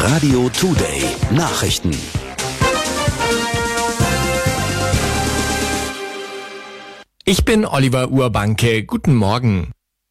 Radio Today Nachrichten. Ich bin Oliver Urbanke. Guten Morgen.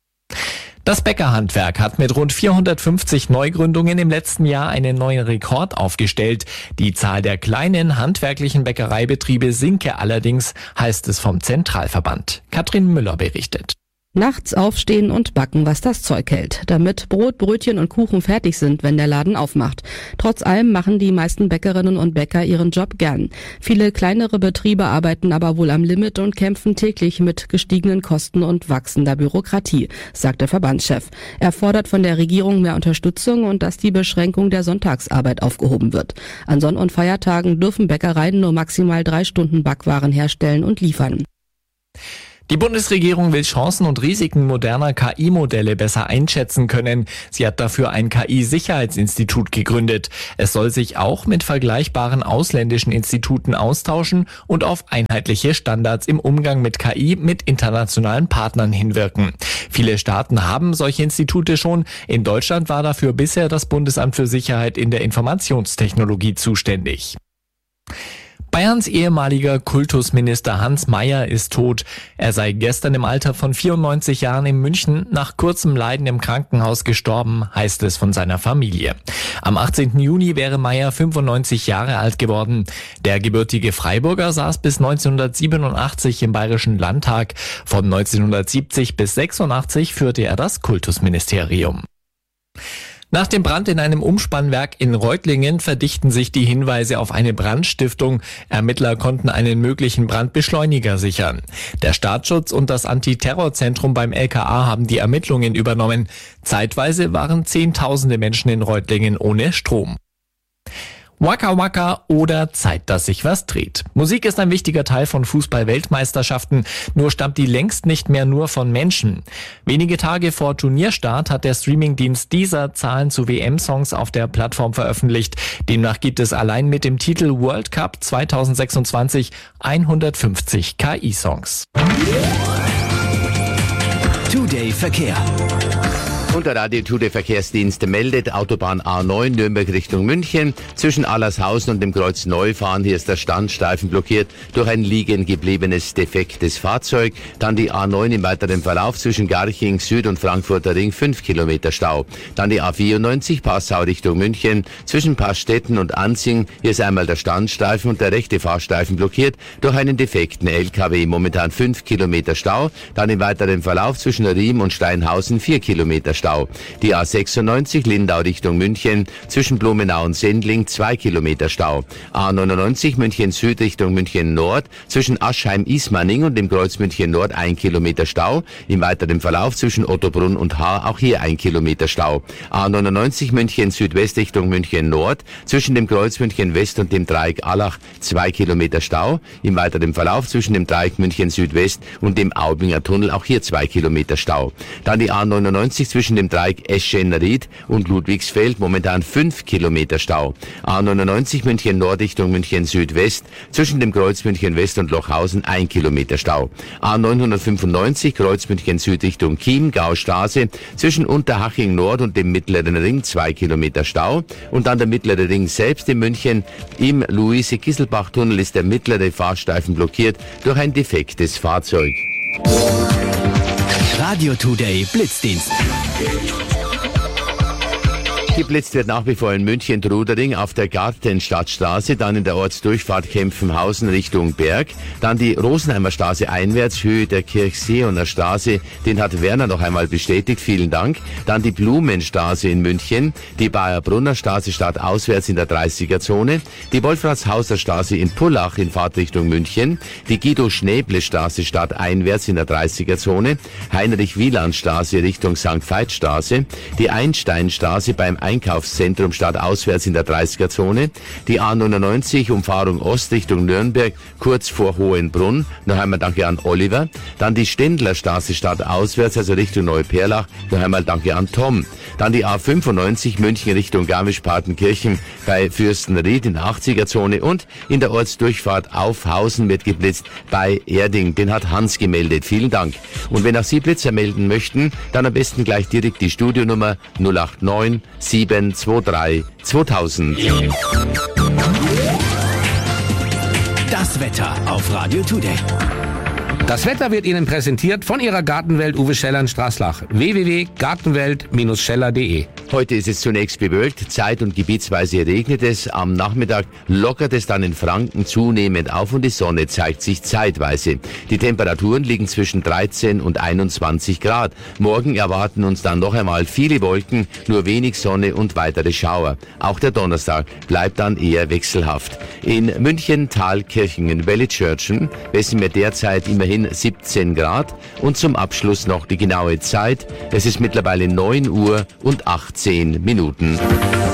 Das Bäckerhandwerk hat mit rund 450 Neugründungen im letzten Jahr einen neuen Rekord aufgestellt. Die Zahl der kleinen handwerklichen Bäckereibetriebe sinke allerdings, heißt es vom Zentralverband. Katrin Müller berichtet. Nachts aufstehen und backen, was das Zeug hält, damit Brot, Brötchen und Kuchen fertig sind, wenn der Laden aufmacht. Trotz allem machen die meisten Bäckerinnen und Bäcker ihren Job gern. Viele kleinere Betriebe arbeiten aber wohl am Limit und kämpfen täglich mit gestiegenen Kosten und wachsender Bürokratie, sagt der Verbandschef. Er fordert von der Regierung mehr Unterstützung und dass die Beschränkung der Sonntagsarbeit aufgehoben wird. An Sonn- und Feiertagen dürfen Bäckereien nur maximal 3 Stunden Backwaren herstellen und liefern. Die Bundesregierung will Chancen und Risiken moderner KI-Modelle besser einschätzen können. Sie hat dafür ein KI-Sicherheitsinstitut gegründet. Es soll sich auch mit vergleichbaren ausländischen Instituten austauschen und auf einheitliche Standards im Umgang mit KI mit internationalen Partnern hinwirken. Viele Staaten haben solche Institute schon. In Deutschland war dafür bisher das Bundesamt für Sicherheit in der Informationstechnologie zuständig. Bayerns ehemaliger Kultusminister Hans Mayer ist tot. Er sei gestern im Alter von 94 Jahren in München nach kurzem Leiden im Krankenhaus gestorben, heißt es von seiner Familie. Am 18. Juni wäre Mayer 95 Jahre alt geworden. Der gebürtige Freiburger saß bis 1987 im Bayerischen Landtag. Von 1970 bis 86 führte er das Kultusministerium. Nach dem Brand in einem Umspannwerk in Reutlingen verdichten sich die Hinweise auf eine Brandstiftung. Ermittler konnten einen möglichen Brandbeschleuniger sichern. Der Staatsschutz und das Antiterrorzentrum beim LKA haben die Ermittlungen übernommen. Zeitweise waren Zehntausende Menschen in Reutlingen ohne Strom. Waka Waka oder Zeit, dass sich was dreht. Musik ist ein wichtiger Teil von Fußball-Weltmeisterschaften, nur stammt die längst nicht mehr nur von Menschen. Wenige Tage vor Turnierstart hat der Streamingdienst Deezer Zahlen zu WM-Songs auf der Plattform veröffentlicht. Demnach gibt es allein mit dem Titel World Cup 2026 150 KI-Songs. Today Verkehr. Und der Radio Today Verkehrsdienst meldet Autobahn A9 Nürnberg Richtung München. Zwischen Allershausen und dem Kreuz Neufahren, hier ist der Standstreifen blockiert durch ein liegen gebliebenes defektes Fahrzeug. Dann die A9 im weiteren Verlauf zwischen Garching Süd und Frankfurter Ring 5 Kilometer Stau. Dann die A94 Passau Richtung München. Zwischen Passstetten und Anzing, hier ist einmal der Standstreifen und der rechte Fahrstreifen blockiert durch einen defekten LKW. Momentan 5 Kilometer Stau. Dann im weiteren Verlauf zwischen Riem und Steinhausen 4 Kilometer Stau. Die A96 Lindau Richtung München, zwischen Blumenau und Sendling 2 Kilometer Stau. A99 München Süd Richtung München Nord, zwischen Aschheim-Ismaning und dem Kreuz München Nord 1 Kilometer Stau. Im weiteren Verlauf zwischen Ottobrunn und Haar auch hier 1 Kilometer Stau. A99 München Südwest Richtung München Nord, zwischen dem Kreuz München West und dem Dreieck Allach 2 Kilometer Stau. Im weiteren Verlauf zwischen dem Dreieck München Südwest und dem Aubinger Tunnel auch hier 2 Kilometer Stau. Dann die A99 zwischen dem Dreieck Eschen-Ried und Ludwigsfeld, momentan 5 Kilometer Stau. A99 München Nord Richtung München Südwest, zwischen dem Kreuz München West und Lochhausen 1 Kilometer Stau. A995 Kreuz München Süd Richtung Chiemgaustraße, zwischen Unterhaching Nord und dem Mittleren Ring 2 Kilometer Stau. Und dann der Mittlere Ring selbst in München. Im Luise-Kisselbach-Tunnel ist der mittlere Fahrstreifen blockiert durch ein defektes Fahrzeug. Radio Today Blitzdienst. Geblitzt wird nach wie vor in München Trudering auf der Gartenstadtstraße, dann in der Ortsdurchfahrt Kempfenhausen Richtung Berg, dann die Rosenheimer Straße einwärts, Höhe der Kirchseeoner Straße, den hat Werner noch einmal bestätigt, vielen Dank, dann die Blumenstraße in München, die Bayerbrunner Straße stadtauswärts in der 30er-Zone, die Wolfratshauser Straße in Pullach in Fahrtrichtung München, die Guido-Schnäble-Straße stadteinwärts in der 30er-Zone, Heinrich-Wieland-Straße Richtung St. Veit-Straße, die Einsteinstraße beim Einkaufszentrum stadtauswärts in der 30er-Zone, die A99 Umfahrung Ost Richtung Nürnberg kurz vor Hohenbrunn, noch einmal danke an Oliver, dann die Ständlerstraße stadtauswärts, also Richtung Neuperlach, noch einmal danke an Tom, dann die A95 München Richtung Garmisch-Partenkirchen bei Fürstenried in der 80er-Zone und in der Ortsdurchfahrt Aufhausen wird geblitzt bei Erding, den hat Hans gemeldet, vielen Dank. Und wenn auch Sie Blitzer melden möchten, dann am besten gleich direkt die Studionummer 089 723 2000. Das Wetter auf Radio Today. Das Wetter wird Ihnen präsentiert von Ihrer Gartenwelt Uwe Scheller in Straßlach. www.gartenwelt-scheller.de. Heute ist es zunächst bewölkt, zeit- und gebietsweise regnet es. Am Nachmittag lockert es dann in Franken zunehmend auf und die Sonne zeigt sich zeitweise. Die Temperaturen liegen zwischen 13 und 21 Grad. Morgen erwarten uns dann noch einmal viele Wolken, nur wenig Sonne und weitere Schauer. Auch der Donnerstag bleibt dann eher wechselhaft. In München, Thalkirchen, in Wellitzschörtchen messen wir derzeit immerhin 17 Grad. Und zum Abschluss noch die genaue Zeit. Es ist mittlerweile 9 Uhr und 18 Minuten.